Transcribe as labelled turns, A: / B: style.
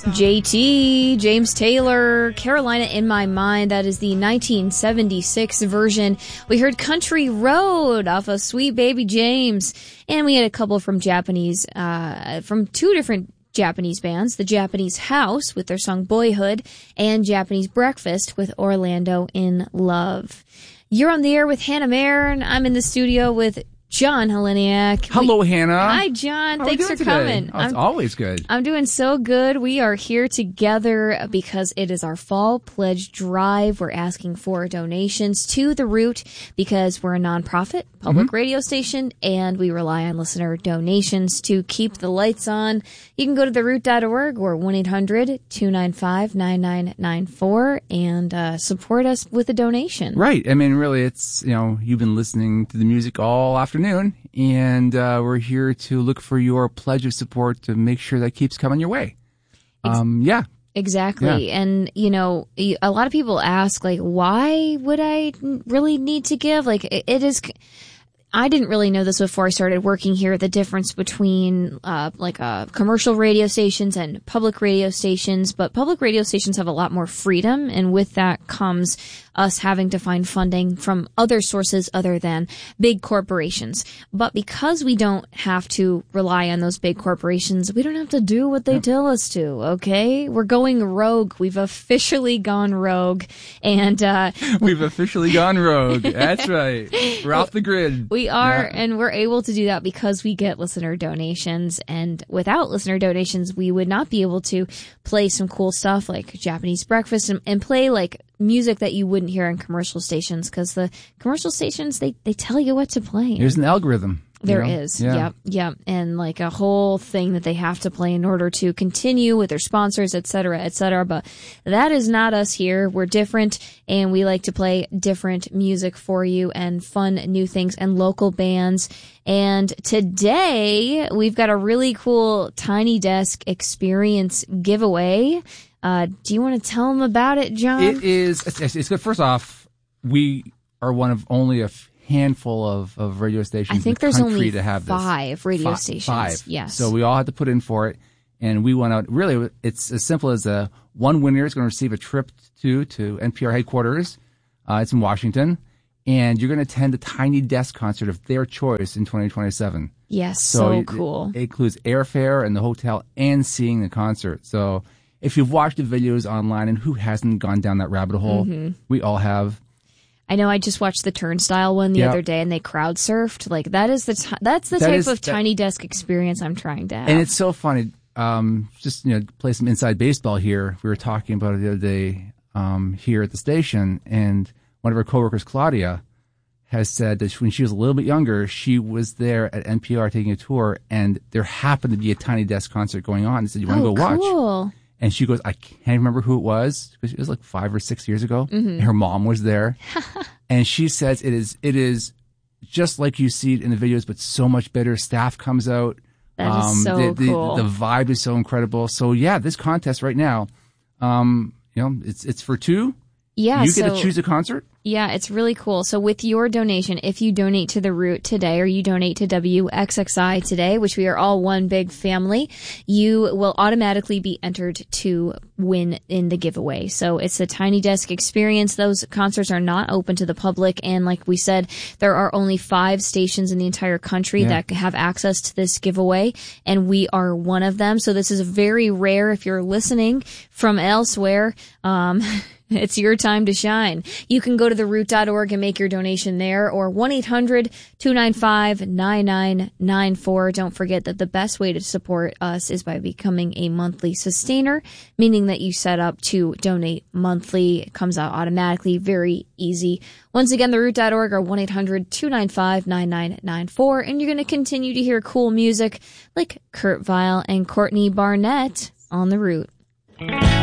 A: JT, James Taylor, Carolina in My Mind. That is the 1976 version. We heard Country Road off of Sweet Baby James. And we had a couple from from two different Japanese bands, the Japanese House with their song Boyhood, and Japanese Breakfast with Orlando in Love. You're on the air with Hannah Marin. I'm in the studio with John Heleniak.
B: Hello, Hannah.
A: Hi, John. Thanks for coming.
B: Oh, it's always good.
A: I'm doing so good. We are here together because it is our fall pledge drive. We're asking for donations to The Root because we're a nonprofit public radio station and we rely on listener donations to keep the lights on. You can go to theroot.org or 1-800-295-9994 and support us with a donation.
B: Right. I mean, really, it's, you've been listening to the music all afternoon, and we're here to look for your pledge of support to make sure that keeps coming your way. Yeah.
A: Exactly. Yeah. And, a lot of people ask, why would I really need to give? I didn't really know this before I started working here, the difference between commercial radio stations and public radio stations, but public radio stations have a lot more freedom, and with that comes us having to find funding from other sources other than big corporations. But because we don't have to rely on those big corporations, we don't have to do what they tell us to, okay? We're going rogue. We've officially gone rogue. And
B: we've officially gone rogue. That's right. We're off the grid.
A: We are, and we're able to do that because we get listener donations. And without listener donations, we would not be able to play some cool stuff like Japanese Breakfast and play music that you wouldn't hear on commercial stations, because the commercial stations, they tell you what to play.
B: There's an algorithm.
A: There is. Yeah. Yep. And a whole thing that they have to play in order to continue with their sponsors, et cetera, et cetera. But that is not us here. We're different, and we like to play different music for you and fun new things and local bands. And today we've got a really cool Tiny Desk Experience giveaway. Do you want to tell them about it, John?
B: It's good. First off, we are one of only a handful of radio stations.
A: I think
B: in the
A: there's only
B: to have
A: five radio stations.
B: Five.
A: Yes.
B: So we all had to put in for it, and we went out. Really, it's as simple as one winner is going to receive a trip to NPR headquarters. It's in Washington, and you're going to attend the Tiny Desk concert of their choice in 2027.
A: Yes, so cool.
B: It includes airfare and the hotel and seeing the concert. So if you've watched the videos online, and who hasn't gone down that rabbit hole, we all have.
A: I know. I just watched the Turnstile one the other day, and they crowd surfed. That's the type of Tiny Desk experience I'm trying to have.
B: And it's so funny. Just play some inside baseball here. We were talking about it the other day here at the station, and one of our coworkers, Claudia, has said that when she was a little bit younger, she was there at NPR taking a tour, and there happened to be a Tiny Desk concert going on. And said, "You want to go watch?"
A: Cool.
B: And she goes, I can't remember who it was, because it was 5 or 6 years ago. And her mom was there. And she says it is just like you see it in the videos, but so much better. Staff comes out.
A: That is so cool.
B: The vibe is so incredible. So yeah, this contest right now, it's for two.
A: Yeah.
B: You get to choose a concert.
A: Yeah, it's really cool. So with your donation, if you donate to The Root today, or you donate to WXXI today, which we are all one big family, you will automatically be entered to win in the giveaway. So it's the Tiny Desk Experience. Those concerts are not open to the public. And like we said, there are only 5 stations in the entire country that have access to this giveaway. And we are one of them. So this is very rare. If you're listening from elsewhere, it's your time to shine. You can go to theroot.org and make your donation there, or 1-800-295-9994. Don't forget that the best way to support us is by becoming a monthly sustainer, meaning that you set up to donate monthly. It comes out automatically, very easy. Once again, theroot.org or 1-800-295-9994. And you're going to continue to hear cool music like Kurt Vile and Courtney Barnett on The Root.